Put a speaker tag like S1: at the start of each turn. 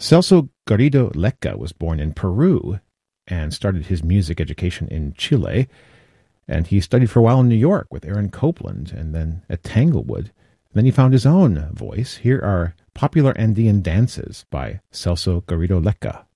S1: Celso Garrido Lecca was born in Peru and started his music education in Chile. And he studied for a while in New York with Aaron Copland and then at Tanglewood. Then he found his own voice. Here are Popular Andean Dances by Celso Garrido Lecca.